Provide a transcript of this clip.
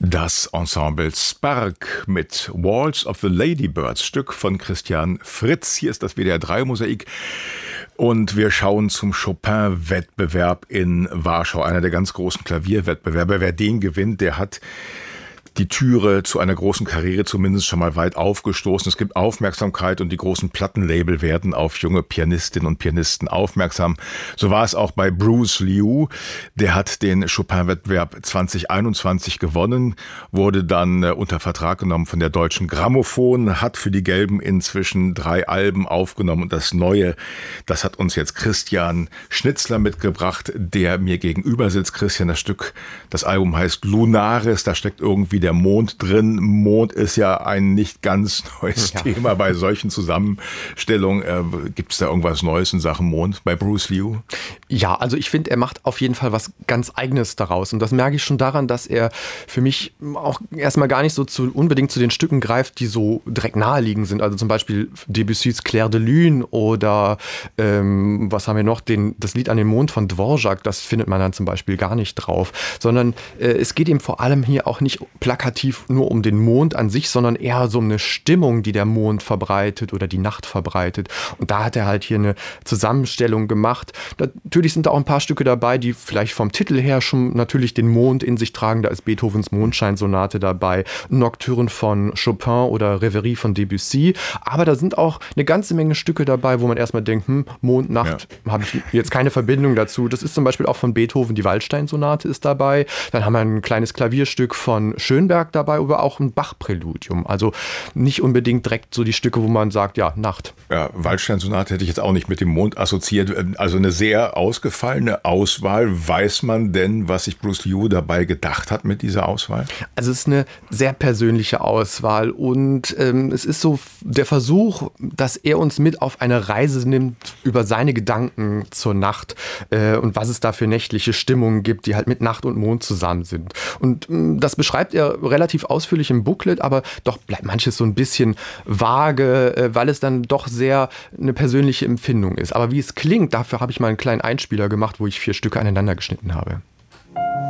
Das Ensemble Spark mit Waltz of the Ladybirds, Stück von Christian Fritz. Hier ist das WDR3-Mosaik und wir schauen zum Chopin-Wettbewerb in Warschau, einer der ganz großen Klavierwettbewerbe. Wer den gewinnt, der hat die Türe zu einer großen Karriere zumindest schon mal weit aufgestoßen. Es gibt Aufmerksamkeit und die großen Plattenlabel werden auf junge Pianistinnen und Pianisten aufmerksam. So war es auch bei Bruce Liu. Der hat den Chopin-Wettbewerb 2021 gewonnen, wurde dann unter Vertrag genommen von der Deutschen Grammophon, hat für die Gelben inzwischen 3 Alben aufgenommen. Und das Neue, das hat uns jetzt Christian Schnitzler mitgebracht, der mir gegenüber sitzt. Christian, das Album heißt Lunaris, da steckt irgendwie der Mond drin. Mond ist ja ein nicht ganz neues Thema bei solchen Zusammenstellungen. Gibt es da irgendwas Neues in Sachen Mond bei Bruce Liu? Ja, also ich finde, er macht auf jeden Fall was ganz Eigenes daraus. Und das merke ich schon daran, dass er für mich auch erstmal gar nicht so unbedingt zu den Stücken greift, die so direkt naheliegend sind. Also zum Beispiel Debussys Clair de Lune oder was haben wir noch? Das Lied an den Mond von Dvorak, das findet man dann zum Beispiel gar nicht drauf. Sondern es geht ihm vor allem hier auch nicht plakativ nur um den Mond an sich, sondern eher so um eine Stimmung, die der Mond verbreitet oder die Nacht verbreitet. Und da hat er halt hier eine Zusammenstellung gemacht. Natürlich sind da auch ein paar Stücke dabei, die vielleicht vom Titel her schon natürlich den Mond in sich tragen. Da ist Beethovens Mondscheinsonate dabei, Nocturne von Chopin oder Reverie von Debussy. Aber da sind auch eine ganze Menge Stücke dabei, wo man erstmal denkt, Mond, Nacht, habe ich jetzt keine Verbindung dazu. Das ist zum Beispiel auch von Beethoven, die Waldstein-Sonate ist dabei. Dann haben wir ein kleines Klavierstück von Schönberg dabei, aber auch ein Bach-Präludium. Also nicht unbedingt direkt so die Stücke, wo man sagt, ja, Nacht. Ja, Waldstein-Sonate hätte ich jetzt auch nicht mit dem Mond assoziiert. Also eine sehr ausgefallene Auswahl. Weiß man denn, was sich Bruce Liu dabei gedacht hat mit dieser Auswahl? Also es ist eine sehr persönliche Auswahl und es ist so der Versuch, dass er uns mit auf eine Reise nimmt über seine Gedanken zur Nacht und was es da für nächtliche Stimmungen gibt, die halt mit Nacht und Mond zusammen sind. Und das beschreibt er relativ ausführlich im Booklet, aber doch bleibt manches so ein bisschen vage, weil es dann doch sehr eine persönliche Empfindung ist. Aber wie es klingt, dafür habe ich mal einen kleinen Einspieler gemacht, wo ich 4 Stücke aneinander geschnitten habe.